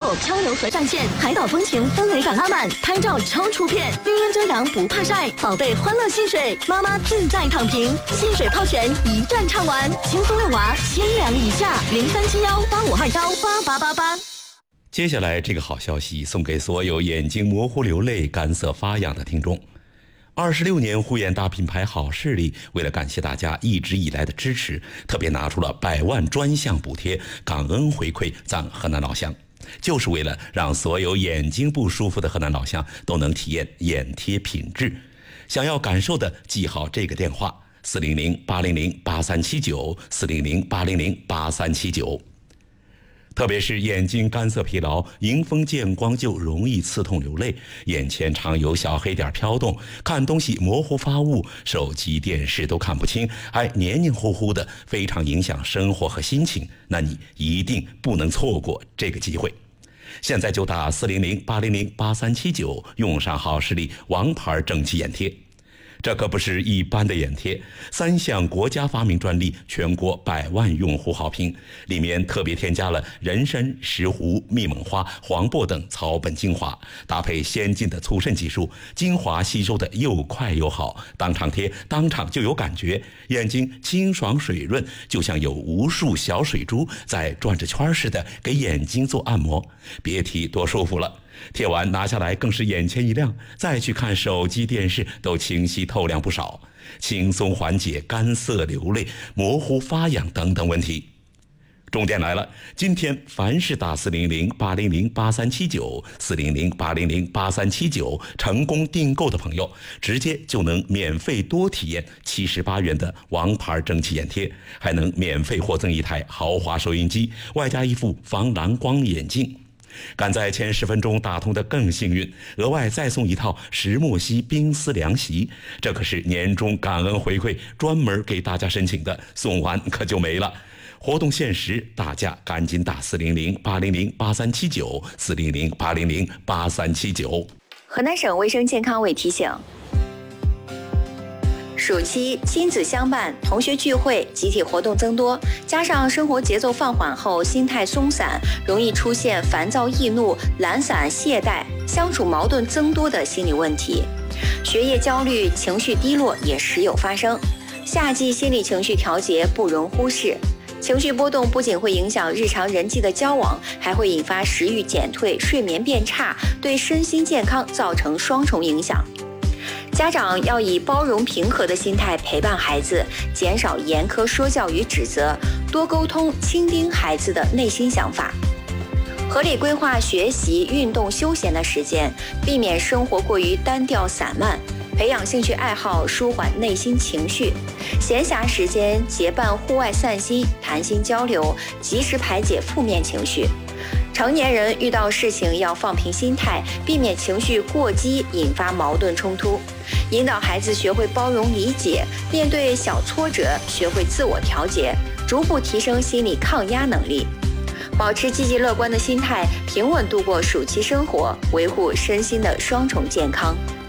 有漂流河上线、海岛风情、氛围感拉满，拍照超出片，绿荫遮阳不怕晒，宝贝欢乐戏水，妈妈自在躺平，戏水泡泉一站唱完，轻松遛娃千两以下，037185298888。 接下来这个好消息送给所有眼睛模糊流泪、干涩发痒的听众。26年护眼大品牌好视力为了感谢大家一直以来的支持，特别拿出了100万专项补贴，感恩回馈咱河南老乡，就是为了让所有眼睛不舒服的河南老乡都能体验眼贴品质。想要感受的记好这个电话：400-800-8379，400-800-8379。特别是眼睛干涩疲劳，迎风见光就容易刺痛流泪，眼前常有小黑点飘动，看东西模糊发雾，手机电视都看不清，还黏黏糊糊的，非常影响生活和心情，那你一定不能错过这个机会。现在就打400-800-8379，用上好视力王牌蒸汽眼贴。这可不是一般的眼贴，3项国家发明专利，全国100万用户好评。里面特别添加了人参、石斛、蜜蒙花、黄柏等草本精华，搭配先进的促渗技术，精华吸收的又快又好，当场贴当场就有感觉，眼睛清爽水润，就像有无数小水珠在转着圈似的给眼睛做按摩，别提多舒服了。贴完拿下来更是眼前一亮，再去看手机电视都清晰透亮不少，轻松缓解干涩流泪、模糊发痒等等问题。重点来了，今天凡是打400-800-8379 400-800-8379成功订购的朋友，直接就能免费多体验78元的王牌蒸汽眼贴，还能免费获赠一台豪华收音机，外加一副防蓝光眼镜。赶在前10分钟打通的更幸运，额外再送一套石墨烯冰丝凉席，这可是年终感恩回馈，专门给大家申请的，送完可就没了。活动限时，大家赶紧打400-800-8379 400-800-8379。 河南省卫生健康委提醒，暑期亲子相伴，同学聚会，集体活动增多，加上生活节奏放缓后心态松散，容易出现烦躁易怒、懒散懈怠、相处矛盾增多的心理问题。学业焦虑、情绪低落也时有发生。夏季心理情绪调节不容忽视，情绪波动不仅会影响日常人际的交往，还会引发食欲减退、睡眠变差，对身心健康造成双重影响。家长要以包容平和的心态陪伴孩子，减少严苛说教与指责，多沟通，倾听孩子的内心想法，合理规划学习、运动、休闲的时间，避免生活过于单调散漫，培养兴趣爱好，舒缓内心情绪。闲暇时间结伴户外散心，谈心交流，及时排解负面情绪。成年人遇到事情要放平心态，避免情绪过激引发矛盾冲突，引导孩子学会包容理解，面对小挫折学会自我调节，逐步提升心理抗压能力，保持积极乐观的心态，平稳度过暑期生活，维护身心的双重健康。